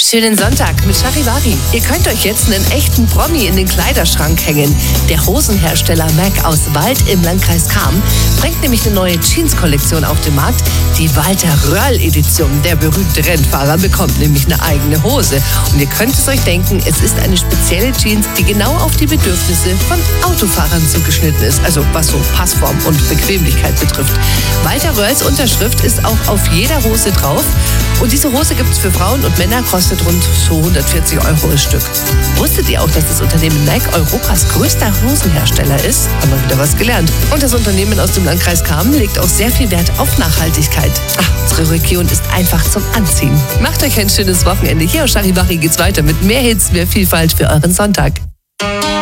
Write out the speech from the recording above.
Schönen Sonntag mit Charivari. Ihr könnt euch jetzt einen echten Promi in den Kleiderschrank hängen. Der Hosenhersteller Mac aus Wald im Landkreis Cham bringt nämlich eine neue Jeans-Kollektion auf den Markt. Die Walter Röhrl-Edition. Der berühmte Rennfahrer bekommt nämlich eine eigene Hose. Und ihr könnt es euch denken, es ist eine spezielle Jeans, die genau auf die Bedürfnisse von Autofahrern zugeschnitten ist. Also was so Passform und Bequemlichkeit betrifft. Walter Röhrls Unterschrift ist auch auf jeder Hose drauf. Und diese Hose gibt es für Frauen und Männer, kostet rund so 140 € das Stück. Wusstet ihr auch, dass das Unternehmen Mac Europas größter Hosenhersteller ist? Haben wir wieder was gelernt. Und das Unternehmen aus dem Landkreis Cham legt auch sehr viel Wert auf Nachhaltigkeit. Unsere Region ist einfach zum Anziehen. Macht euch ein schönes Wochenende. Hier auf Charivari geht's weiter mit mehr Hits, mehr Vielfalt für euren Sonntag.